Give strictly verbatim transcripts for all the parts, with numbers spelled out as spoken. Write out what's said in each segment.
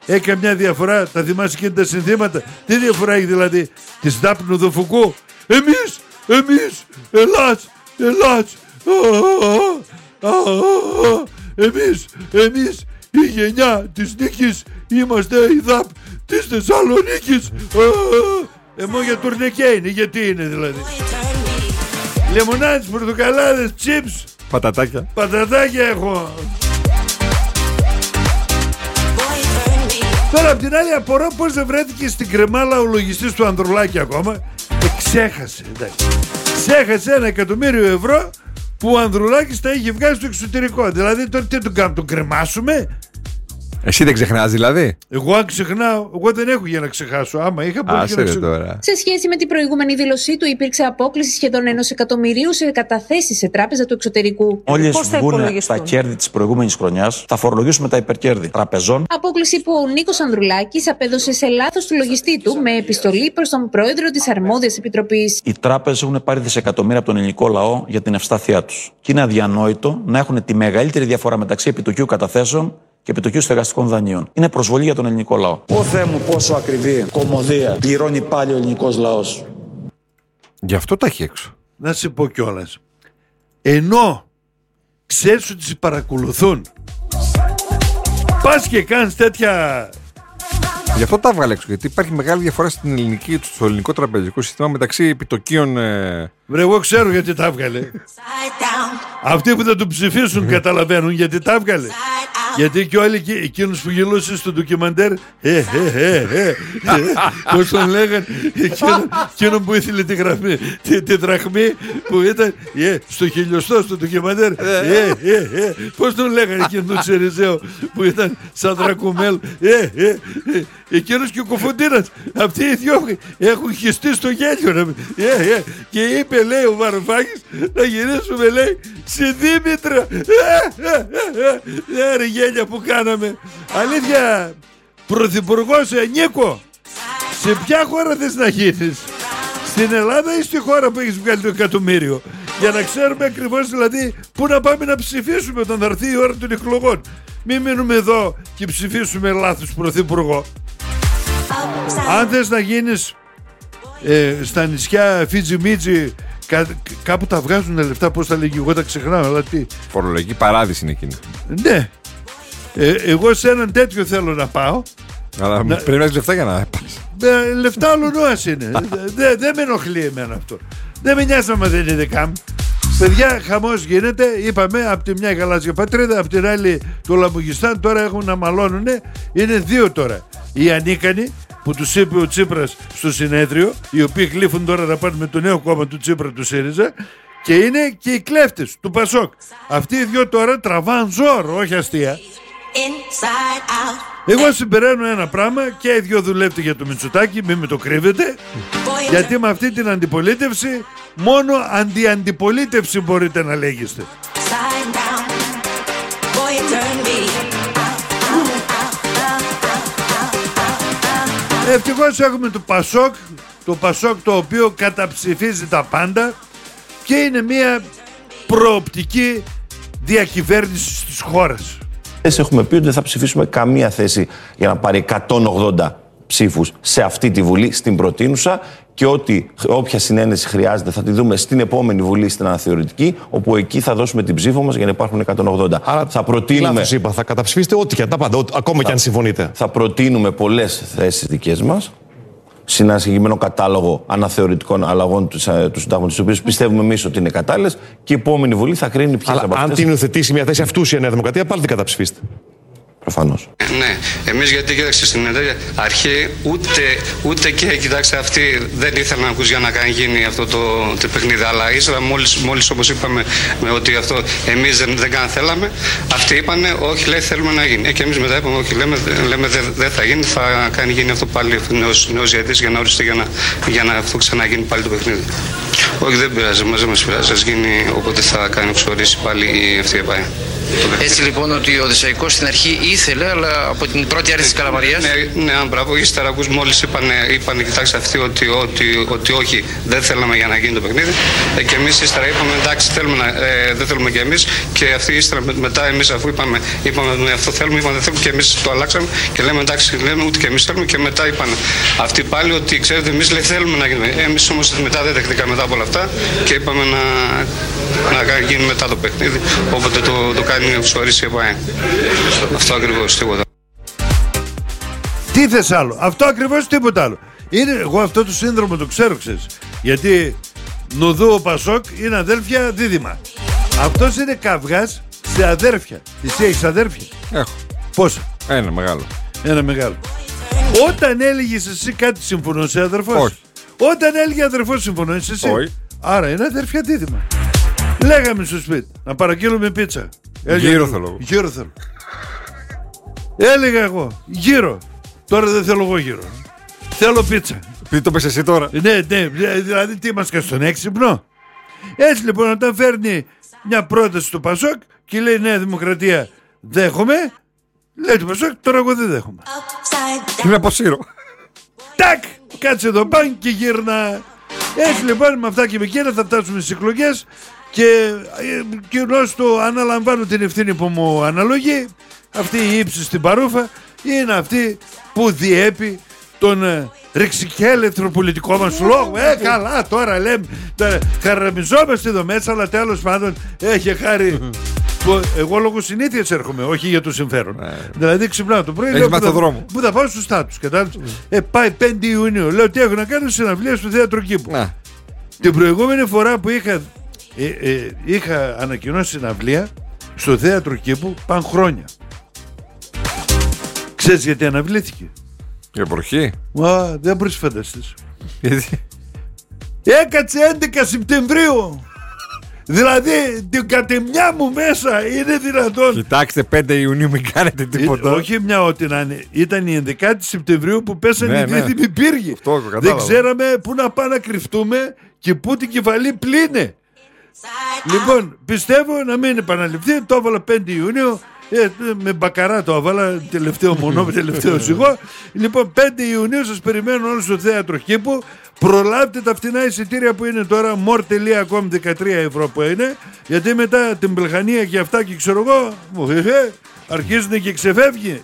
Έκανε μια διαφορά, τα θυμάσαι και τα συνθήματα. Τι διαφορά έχει δηλαδή της Δάπνου Δοφουκού? Εμείς, εμείς, Ελλάς, Ελλάς, εμείς, εμείς, η γενιά της νίκης, είμαστε η Δάπ της Θεσσαλονίκης. Εμό για τουρνεκέ είναι, γιατί είναι δηλαδή? Λεμονάδες, πορτοκαλάδες, τσίπς, πατατάκια. Πατατάκια έχω. Τώρα απ' την άλλη απορώ πως δεν βρέθηκε στην κρεμάλα ο λογιστής του Ανδρουλάκη ακόμα. Ε, ξέχασε, εντάξει. Ξέχασε ένα εκατομμύριο ευρώ που ο Ανδρουλάκης τα είχε βγάλει στο εξωτερικό. Δηλαδή τώρα τι τον κάνουμε, τον κρεμάσουμε? Εσύ δεν ξεχνάς δηλαδή? Εγώ αν ξεχνάω, εγώ δεν έχω για να ξεχάσω. Άμα είχα πολύ Άσε να ρε ξε... τώρα. Σε σχέση με την προηγούμενη δήλωσή του, υπήρξε απόκλιση σχεδόν ενός εκατομμυρίου σε καταθέσεις σε τράπεζα του εξωτερικού. Μόλις βγουν τα κέρδη της προηγούμενης χρονιάς, θα φορολογήσουμε τα υπερκέρδη τραπεζών. Απόκλιση που ο Νίκος Ανδρουλάκης απέδωσε σε λάθος του λογιστή του με επιστολή προς τον πρόεδρο της αρμόδιας επιτροπής. Οι τράπεζες έχουν πάρει δισεκατομμύρια από τον ελληνικό λαό για την ευστάθειά τους. Και είναι αδιανόητο να έχουν τη μεγαλύτερη διαφορά μεταξύ επιτοκίου καταθέσεων και επιτοκίου στεγαστικών δανείων. Είναι προσβολή για τον ελληνικό λαό. Ω Θεέ μου, πόσο ακριβή κωμωδία πληρώνει πάλι ο ελληνικός λαός. Γι' αυτό τα έχει έξω. Να σε πω κιόλας. Ενώ ξέρεις ότι σε παρακολουθούν, πας και κάνεις τέτοια... Γι' αυτό τα βγάλε έξω. Γιατί υπάρχει μεγάλη διαφορά στην ελληνική, στο ελληνικό τραπεζικό σύστημα μεταξύ επιτοκίων. Ε... Βρε, εγώ ξέρω γιατί τα βγάλε. Αυτοί που θα του ψηφίσουν καταλαβαίνουν γιατί τα βγάλε. Γιατί και όλοι εκείνους που γελούσαν στο ντοκιμαντέρ, ε, ε, ε, ε, πώς τον λέγανε, εκείνον που ήθελε τη γραμμή, τη δραχμή που ήταν στο χιλιοστό στο ντοκιμαντέρ, ε, ε, ε, πώς τον λέγανε εκείνον τον Τσεριζέο που ήταν σαν δρακουμέλ, ε, ε, ε, εκείνος και ο Κοφοντίνας, αυτοί οι δυο έχουν χυστεί στο γέλιο, ε, ε, και είπε, λέει ο Βαρουφάκης, να γυρίσουμε, λέει, στη Δήμητρα, ε, ρε γέλια που κάναμε. Αλήθεια, πρωθυπουργός, ε, Νίκο, σε ποια χώρα θες να γίνεις? Στην Ελλάδα ή στη χώρα που έχεις βγάλει το εκατομμύριο? Για να ξέρουμε ακριβώς δηλαδή πού να πάμε να ψηφίσουμε όταν θα έρθει η ώρα των εκλογών. Μην μείνουμε εδώ και ψηφίσουμε λάθος πρωθυπουργό. Αν θες να γίνεις ε, στα νησιά Φίτζι Μίτζι, κά, κάπου τα βγάζουν λεφτά, πώς τα λέγει, εγώ τα ξεχνάω, αλλά τι. Φορολογική παράδειση είναι εκείνη. Ναι. Ε, εγώ σε έναν τέτοιο θέλω να πάω. Αλλά να... πρέπει να έχεις λεφτά για να πας. Ε, λεφτά όλο νόας είναι. Δεν δε με ενοχλεί εμένα αυτό. Δεν με νοιάζει άμα δεν είναι δικά μου. Παιδιά, χαμός γίνεται. Είπαμε από τη μια γαλάζια πατρίδα, από την άλλη το Λαμπογιστάν. Τώρα έχουν να μαλώνουν. Είναι δύο τώρα. Οι ανίκανοι που τους είπε ο Τσίπρας στο συνέδριο, οι οποίοι γλύφουν τώρα να πάνε με το νέο κόμμα του Τσίπρα του ΣΥΡΙΖΑ, και είναι και οι κλέφτες του Πασόκ. Αυτοί οι δυο τώρα τραβάν ζώρο, όχι αστεία. Εγώ συμπεραίνω ένα πράγμα, και οι δυο δουλεύετε για το Μητσοτάκη, μην με το κρύβετε, γιατί με αυτή την αντιπολίτευση μόνο αντι-αντιπολίτευση μπορείτε να λέγεστε. Ευτυχώς έχουμε το Πασόκ, το Πασόκ το οποίο καταψηφίζει τα πάντα και είναι μια προοπτική διακυβέρνηση της χώρας. Έχουμε πει ότι δεν θα ψηφίσουμε καμία θέση για να πάρει εκατόν ογδόντα ψήφους σε αυτή τη Βουλή, στην προτείνουσα, και ότι όποια συνένεση χρειάζεται θα τη δούμε στην επόμενη Βουλή, στην αναθεωρητική, όπου εκεί θα δώσουμε την ψήφο μας για να υπάρχουν εκατόν ογδόντα. Άρα θα προτείνουμε... λάθος είπα, θα καταψηφίσετε ό,τι και τα πάντα, ό, ακόμα θα... και αν συμφωνείτε. Θα προτείνουμε πολλές θέσεις δικές μας, σε ένα συγκεκριμένο κατάλογο αναθεωρητικών αλλαγών του, του συντάγματος, τους οποίους πιστεύουμε εμείς ότι είναι κατάλληλες, και η επόμενη Βουλή θα κρίνει ποιες από αυτές. Αν την υιοθετήσει μια θέση αυτού η Νέα Δημοκρατία, πάλι την καταψηφίστε. Προφανώς. Ναι, εμείς γιατί κοίταξε στην αρχή ούτε, ούτε και κοιτάξτε αυτοί δεν ήθελαν να ακούς για να κάνει γίνει αυτό το, το παιχνίδι, αλλά ύστερα μόλις, μόλις όπως είπαμε με ότι αυτό εμείς δεν, δεν καν θέλαμε, αυτοί είπανε όχι, λέει, θέλουμε να γίνει, ε, και εμείς μετά είπαμε όχι, λέμε, λέμε δεν δε θα γίνει, θα κάνει γίνει αυτό πάλι νέος, νέος διαιτής για να οριστεί, για να, για να αυτό ξαναγίνει πάλι το παιχνίδι. Όχι, δεν πειράζει, μας δεν μας πειράζει, ας γίνει, οπότε θα κάνει εξορίσει πάλι αυτή η ΕΠΑΕ. Έτσι λοιπόν ότι ο Οδυσσαϊκός στην αρχή ήθελε, αλλά από την πρώτη άρση της Καλαμαριάς. Ναι, ναι, μπράβο. Ύστερα ακούς μόλις είπανε, είπανε κοιτάξτε αυτοί ότι, ότι, ότι όχι, δεν θέλαμε για να γίνει το παιχνίδι. Ε, και εμείς ύστερα είπαμε εντάξει, θέλουμε να, ε, δεν θέλουμε και εμείς. Και αυτοί ύστερα μετά εμείς αφού είπαμε, είπαμε ναι, αυτό θέλουμε, είπαμε δεν θέλουμε και εμείς το αλλάξαμε. Και λέμε εντάξει, λέμε ούτε και εμείς θέλουμε. Και μετά είπαν αυτοί πάλι ότι ξέρετε, εμείς λέει θέλουμε να γίνουμε. Εμείς όμως μετά δεν δεχτήκαμε μετά από όλα αυτά και είπαμε να, να γίνει μετά το παιχνίδι. Όποτε το, το κάνει ο Ψωρής η ΕΠΑΕ. Αυτό ακριβώς, τίποτα. Τι θες άλλο, αυτό ακριβώς, τίποτα άλλο. Είναι, εγώ αυτό το σύνδρομο το ξέρω, ξέρεις. Γιατί Νουδού ο Πασόκ είναι αδέρφια δίδυμα. Αυτός είναι καυγάς σε αδέρφια. Εσύ έχεις αδέρφια? Έχω. Πόσα? Ένα μεγάλο. Ένα μεγάλο. Όταν έλεγες εσύ κάτι συμφωνούσε αδερφός? Όχι. Όταν έλεγε αδερφός συμφωνούσε εσύ? Όχι. Άρα είναι αδέρφια δίδυμα. Λέγαμε στο σπίτι να παραγγείλουμε πίτσα. Γύρω θέλω. Γύρω θέλω. Έλεγα εγώ γύρω. Τώρα δεν θέλω εγώ γύρω. Θέλω πίτσα. Τι το πες εσύ τώρα? Ναι, ναι, δηλαδή τι είμαστε στον έξυπνο. Έτσι λοιπόν όταν φέρνει μια πρόταση του Πασόκ και λέει Νέα Δημοκρατία δέχομαι, λέει του Πασόκ τώρα εγώ δεν δέχομαι. Είναι αποσύρω. Τάκ! Κάτσε εδώ πάνω και γύρνα. Έτσι λοιπόν με αυτά και με εκείνα θα φτάσουμε στις εκλογές και κοινώς το αναλαμβάνω την ευθύνη που μου αναλογεί. Αυτή η ύψη στην παρούφα είναι αυτή που διέπει τον ε, ρηξικέλευτρο πολιτικό μας λόγο. Ε, καλά τώρα λέμε, χαραμιζόμαστε εδώ μέσα, αλλά τέλος πάντων έχει χάρη. Που εγώ λόγω συνήθειας έρχομαι, όχι για το συμφέρον. Δηλαδή ξυπνάω το πρωί, λέω, που, θα, που θα πάω στους Στάτους. Ε, πάει πέντε Ιουνίου, λέω τι έχω να κάνω, συναυλία στο θέατρο Κήπου. Να. Την προηγούμενη φορά που είχα, ε, ε, είχα ανακοινώσει συναυλία στο θέατρο Κήπου, πάνε χρόνια. Ξέρεις γιατί αναβλήθηκε? Για βροχή. Μα δεν μπορείς να φανταστείς. Γιατί? Έκατσε έντεκα Σεπτεμβρίου. Δηλαδή την κατεμιά μου μέσα είναι δυνατόν? Κοιτάξτε, πέντε Ιουνίου μην κάνετε τίποτα. Ε, όχι μια ό,τι να είναι. Ήταν η ενδεκάτη Σεπτεμβρίου που πέσανε ναι, οι δίδυμοι ναι. πύργοι. Αυτό, δεν ξέραμε πού να πάμε να κρυφτούμε και πού την κεφαλή πλύνε. Λοιπόν, πιστεύω να μην επαναληφθεί. Το έβαλα πέντε Ιουνίου. Ε, με μπακαρά το έβαλα, τελευταίο μονό με τελευταίο ζυγό. Λοιπόν, πέντε Ιουνίου σας περιμένω όλους στο θέατρο Κήπου. Προλάβετε τα φτηνά εισιτήρια που είναι τώρα more τελεία com δεκατρία ευρώ που είναι. Γιατί μετά την Πλεχανία και αυτά και ξέρω εγώ αρχίζουν και ξεφεύγει.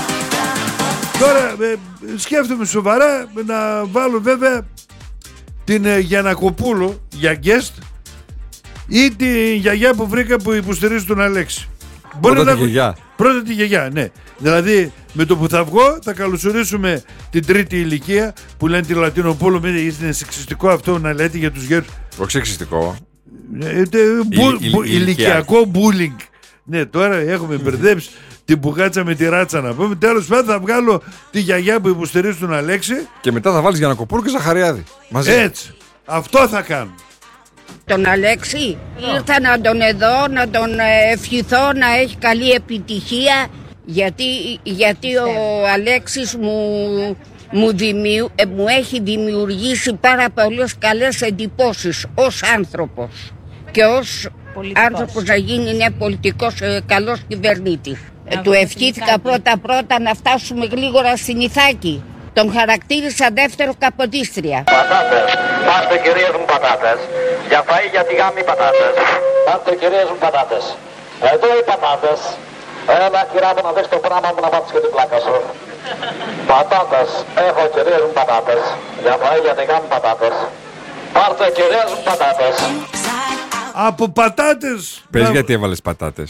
Τώρα ε, σκέφτομαι σοβαρά να βάλω βέβαια την ε, Γιαννακοπούλου για guest ή τη γιαγιά που βρήκα που υποστηρίζει τον Αλέξη. Πρώτα τη γιαγιά. Πρώτα τη γιαγιά, ναι. Δηλαδή με το που θα βγω θα καλωσορίσουμε την τρίτη ηλικία που λένε τη Λατινοπούλου. Είναι σεξιστικό αυτό να λέτε για τους γέρους? Όχι σεξιστικό. Ε, ηλικιακό bullying. Ναι, τώρα έχουμε μπερδέψει την μπουγάτσα με τη ράτσα να πούμε. Τέλος πάντων θα βγάλω τη γιαγιά που υποστηρίζει τον Αλέξη. Και μετά θα βάλεις Γιαννακοπούλου και Ζαχαριάδη. Μαζί. Έτσι. Αυτό θα κάνω. Τον Αλέξη ήρθα να τον εδώ, να τον ευχηθώ να έχει καλή επιτυχία, γιατί, γιατί ο Αλέξης μου, μου, δημιου, ε, μου έχει δημιουργήσει πάρα πολλές καλές εντυπώσεις ως άνθρωπος και ως πολιτικός. Άνθρωπος να γίνει ναι, πολιτικός ε, καλός κυβερνήτης. Ε, του ευχήθηκα πρώτα πρώτα να φτάσουμε γλίγορα στην Ιθάκη. Τον χαρακτήρισα δεύτερο καποτίστρια. Πατάτες, πάρτε κυρίες μου πατάτες. Για φαΐ για τη γάμη πατάτες. Πάρτε κυρίες μου πατάτες. Εδώ οι πατάτες. Έλα κυρά μου να δεις το πράγμα μου να πάρεις και την πλάκα σου. Πατάτες, έχω κυρίες μου πατάτες. Για φαΐ για τη γάμη πατάτες. Πάρτε κυρίες μου πατάτες. Από πατάτες. Πες γιατί έβαλες πατάτες.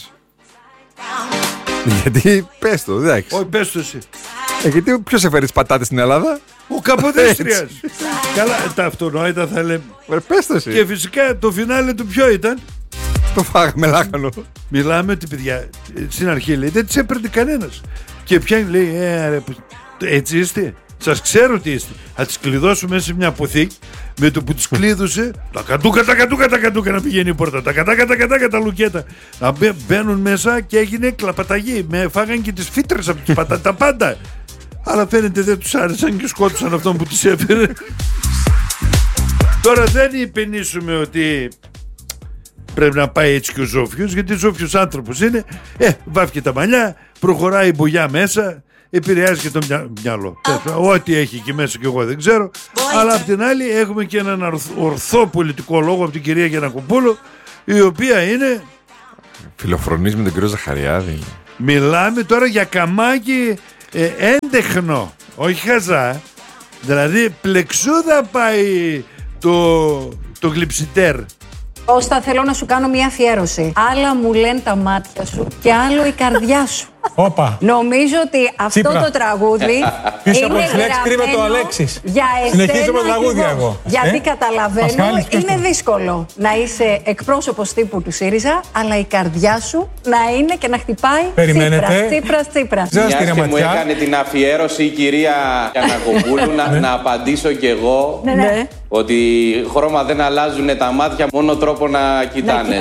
Γιατί πες το, εντάξει. Όχι, πες το εσύ. Ε, γιατί ποιος έφερε τις πατάτες στην Ελλάδα? Ο Καποδίστριας. Καλά, τα αυτονόητα θα λέμε. Πες το εσύ. Και φυσικά το φινάλε του ποιο ήταν? Το φάγαμε λάχανο. Μιλάμε ότι παιδιά στην αρχή λέει δεν τις έπαιρνε κανένας. Και πιάνει λέει ε, ρε, έτσι είστε? Σας ξέρω τι είστε. Θα τις κλειδώσω μέσα σε μια αποθήκη. Με το που τις κλείδωσε τα κατούκα, τα κατούκα, τα κατούκα να πηγαίνει η πόρτα. Τα κατάκα, τα κατάκα, τα λουκέτα. Να μπαίνουν μέσα και έγινε κλαπαταγή. Με φάγαν και τις φύτρες από τις πατάτες. Τα πάντα. Αλλά φαίνεται δεν τους άρεσαν και σκότωσαν αυτόν που τις έφερε. Τώρα δεν υπενήσουμε ότι πρέπει να πάει έτσι και ο Ζόφιος, γιατί ο Ζόφιος άνθρωπος είναι, ε, βάφει και τα μαλλιά, προχωράει η μπογιά μέσα, επηρεάζει και το μυα... μυαλό. Ό,τι έχει εκεί μέσα και εγώ δεν ξέρω. Αλλά απ' την άλλη έχουμε και έναν ορθό πολιτικό λόγο από την κυρία Γιαννακοπούλου, η οποία είναι... Φιλοφρονείς με τον κύριο Ζαχαριάδη. Μιλάμε τώρα για καμάκι ε, έντεχνο, όχι χαζά. Δηλαδή πλεξούδα πάει το, το γλυψιτέρ. Κώστα, θέλω να σου κάνω μια αφιέρωση. Άλλα μου λένε τα μάτια σου και άλλο η καρδιά σου. Όπα. Νομίζω ότι αυτό Τσίπρα. το τραγούδι πίσω από είναι τις λέξεις κρύβεται ο Αλέξης. Για συνεχίζω με εσένα τραγούδια ακριβώς. εγώ. Γιατί Ε? καταλαβαίνω, Πασχάλης, πες είναι το. δύσκολο να είσαι εκπρόσωπος τύπου του ΣΥΡΙΖΑ, αλλά η καρδιά σου να είναι και να χτυπάει Περιμένετε. Τσίπρας, Τσίπρας, Τσίπρας. Μιας και μου έκανε την αφιέρωση η κυρία Γιαννακοπούλου να, να απαντήσω κι εγώ Ναι, ναι. ότι χρώμα δεν αλλάζουν τα μάτια, μόνο τρόπο να κοιτάνε.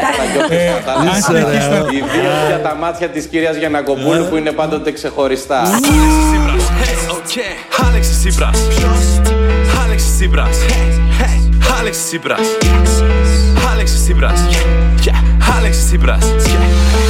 Ιδίως για τα μάτια της κυρίας Γιαννακοπούλου που είναι πάντοτε ξεχωριστά. Αλέξης Τσίπρας. Αλέξης Τσίπρας. Αλέξης Τσίπρας. Αλέξης Τσίπρας. Αλέξης Τσίπρας.